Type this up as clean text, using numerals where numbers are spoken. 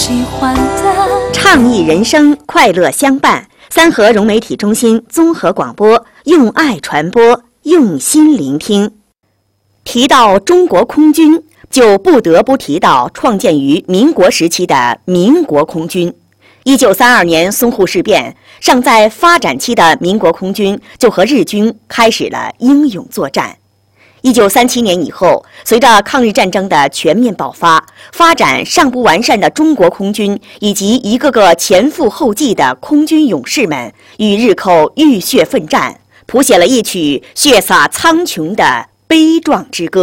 喜欢的。 倡议人生，快乐相伴。三河融媒体中心综合广播，用爱传播，用心聆听。提到中国空军，就不得不提到创建于民国时期的民国空军。1932年淞沪事变，尚在发展期的民国空军就和日军开始了英勇作战。1937年以后，随着抗日战争的全面爆发，发展尚不完善的中国空军以及一个个前赴后继的空军勇士们与日寇浴血奋战，谱写了一曲血洒苍穹的悲壮之歌。